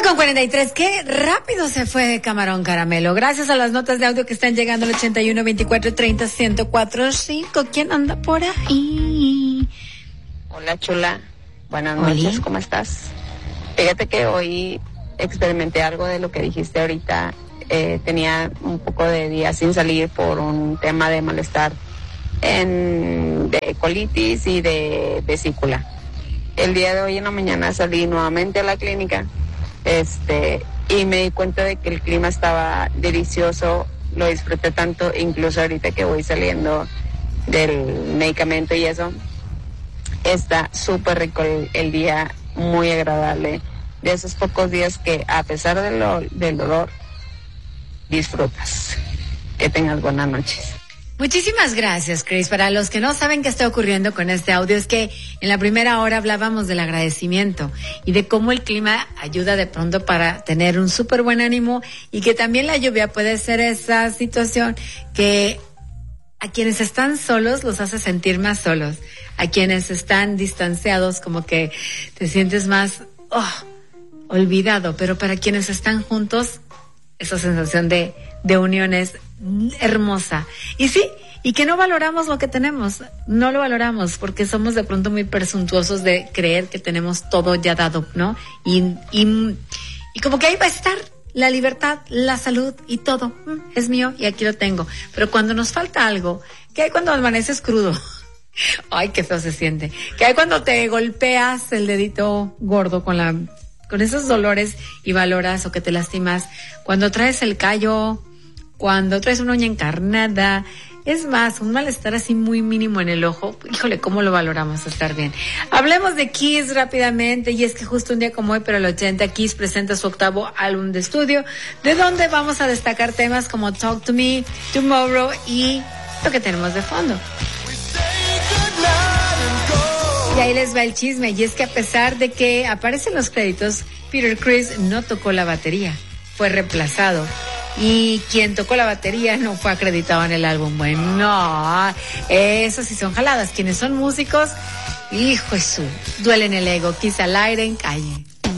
8:43, qué rápido se fue Camarón Caramelo. Gracias a las notas de audio que están llegando al 81 24 30 1045. ¿Quién anda por ahí? Hola, chula. Buenas noches, ¿cómo estás? Fíjate que hoy experimenté algo de lo que dijiste ahorita. Tenía un poco de días sin salir por un tema de malestar de colitis y de vesícula. El día de hoy en la mañana salí nuevamente a la clínica y me di cuenta de que el clima estaba delicioso, lo disfruté tanto, incluso ahorita que voy saliendo del medicamento y eso, está súper rico el día, muy agradable, de esos pocos días que a pesar del dolor, disfrutas. Que tengas buenas noches. Muchísimas gracias, Chris. Para los que no saben qué está ocurriendo con este audio, es que en la primera hora hablábamos del agradecimiento y de cómo el clima ayuda de pronto para tener un súper buen ánimo, y que también la lluvia puede ser esa situación que a quienes están solos los hace sentir más solos, a quienes están distanciados como que te sientes más olvidado, pero para quienes están juntos, esa sensación de unión es hermosa. Y sí, y que no valoramos lo que tenemos, no lo valoramos porque somos de pronto muy presuntuosos de creer que tenemos todo ya dado, ¿no? Y como que ahí va a estar la libertad, la salud y todo, es mío y aquí lo tengo. Pero cuando nos falta algo, ¿qué hay cuando amaneces crudo? Ay, qué feo se siente. ¿Qué hay cuando te golpeas el dedito gordo con esos dolores y valoras, o que te lastimas? Cuando traes el callo, cuando traes una uña encarnada, es más, un malestar así muy mínimo en el ojo, híjole, cómo lo valoramos estar bien. Hablemos de Kiss rápidamente, y es que justo un día como hoy, pero el 80, Kiss presenta su 8º álbum de estudio, de donde vamos a destacar temas como Talk to Me, Tomorrow y lo que tenemos de fondo. Y ahí les va el chisme, y es que a pesar de que aparecen los créditos, Peter Criss no tocó la batería, fue reemplazado. Y quien tocó la batería no fue acreditado en el álbum. Bueno, eso sí son jaladas. Quienes son músicos, hijo Jesús, duelen el ego. Kiss al aire en calle.